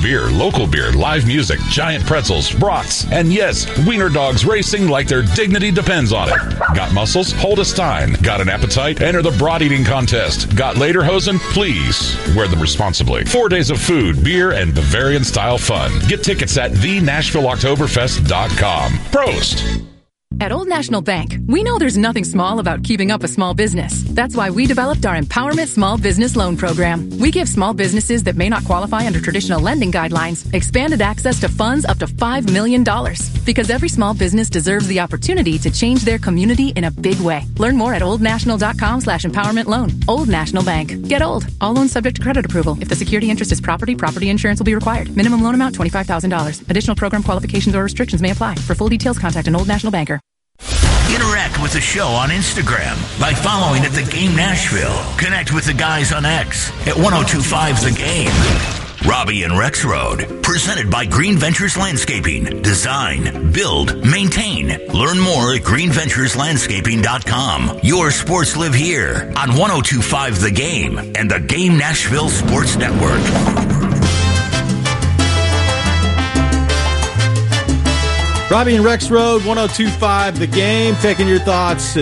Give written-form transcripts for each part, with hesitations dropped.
beer, local beer, live music, giant pretzels, brats, and yes, wiener dogs racing like their dignity depends on it. Got muscles? Hold a stein. Got an appetite? Enter the brat eating contest. Got lederhosen? Please wear them responsibly. 4 days of food, beer, and Bavarian-style fun. Get tickets at thenashvilleoktoberfest.com. Prost! At Old National Bank, we know there's nothing small about keeping up a small business. That's why we developed our Empowerment Small Business Loan Program. We give small businesses that may not qualify under traditional lending guidelines expanded access to funds up to $5 million. Because every small business deserves the opportunity to change their community in a big way. Learn more at oldnational.com/empowerment loan. Old National Bank. Get old. All loans subject to credit approval. If the security interest is property insurance will be required. Minimum loan amount $25,000. Additional program qualifications or restrictions may apply. For full details, contact an Old National Banker. Interact with the show on Instagram by following at The Game Nashville. Connect with the guys on X at 1025 The Game. Robbie and Rex Road, presented by Green Ventures Landscaping. Design, build, maintain. Learn more at greenventureslandscaping.com. Your sports live here on 1025 The Game and the Game Nashville Sports Network. Robbie and Rex Road, 1025 The Game. Taking your thoughts at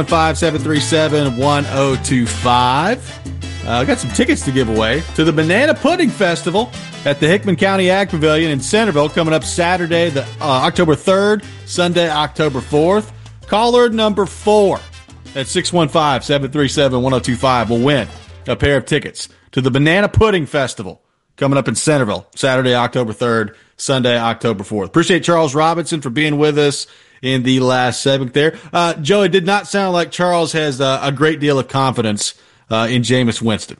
615-737-1025. I got some tickets to give away to the Banana Pudding Festival at the Hickman County Ag Pavilion in Centerville coming up Saturday, October 3rd, Sunday, October 4th. Caller number 4 at 615-737-1025 will win a pair of tickets to the Banana Pudding Festival coming up in Centerville, Saturday, October 3rd, Sunday, October 4th. Appreciate Charles Robinson for being with us in the last segment there. Joe, it did not sound like Charles has a great deal of confidence in Jameis Winston.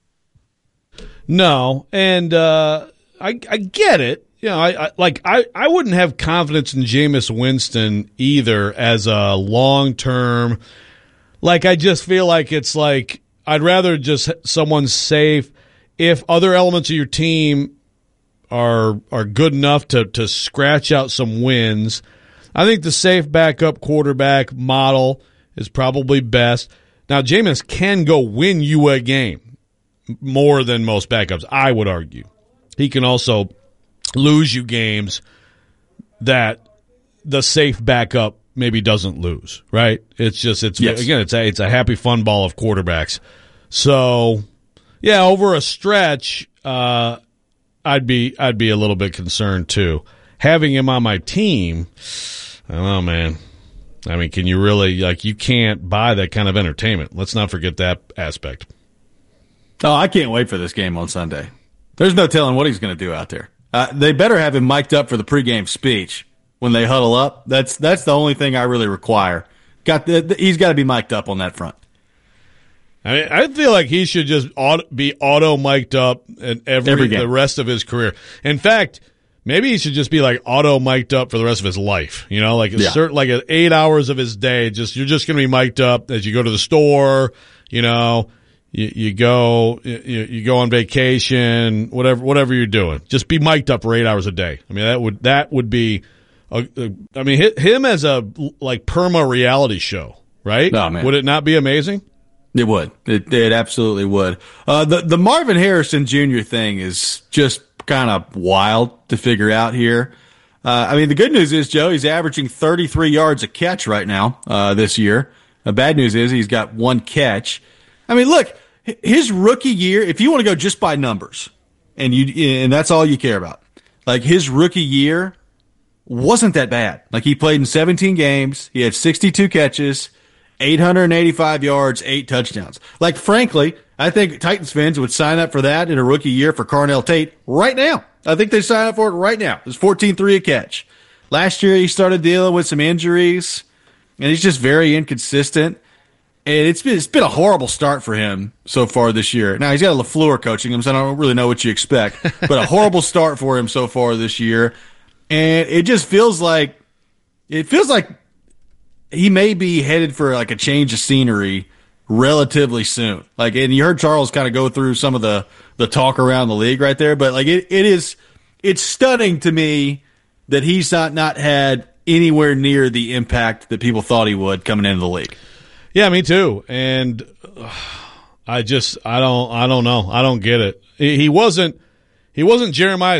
No, and I get it. You know, I wouldn't have confidence in Jameis Winston either as a long-term. Like, I just feel like it's like I'd rather just someone safe if other elements of your team are good enough to scratch out some wins. I think the safe backup quarterback model is probably best. Now, Jameis can go win you a game more than most backups, I would argue. He can also lose you games that the safe backup maybe doesn't lose, right? It's a happy fun ball of quarterbacks. So, yeah, over a stretch, I'd be a little bit concerned too. Having him on my team, I don't know, man. I mean, can you really, you can't buy that kind of entertainment. Let's not forget that aspect. Oh, I can't wait for this game on Sunday. There's no telling what he's going to do out there. They better have him mic'd up for the pregame speech when they huddle up. That's the only thing I really require. He's got to be mic'd up on that front. I mean, I feel like he should just be auto mic'd up in every the rest of his career. In fact, maybe he should just be auto mic'd up for the rest of his life. You know, certain 8 hours of his day. You're just going to be mic'd up as you go to the store. You know, you go on vacation, whatever you're doing. Just be mic'd up for 8 hours a day. I mean, that would be. Him as a perma reality show, right? Oh, man. Would it not be amazing? It would. It absolutely would. The Marvin Harrison Jr. thing is just kind of wild to figure out here. The good news is, Joe, he's averaging 33 yards a catch right now this year. The bad news is he's got one catch. I mean, look, his rookie year, if you want to go just by numbers, and that's all you care about, his rookie year wasn't that bad. He played in 17 games. He had 62 catches, 885 yards, 8 touchdowns. Frankly, I think Titans fans would sign up for that in a rookie year for Carnell Tate right now. I think they sign up for it right now. It's 14-3 a catch. Last year, he started dealing with some injuries, and he's just very inconsistent. And it's been a horrible start for him so far this year. Now, he's got a LaFleur coaching him, so I don't really know what you expect. But a horrible start for him so far this year. And it just feels like he may be headed for a change of scenery relatively soon. And you heard Charles kind of go through some of the talk around the league right there, but it's stunning to me that he's not had anywhere near the impact that people thought he would coming into the league. Yeah, me too. And I don't know. I don't get it. He wasn't Jeremiah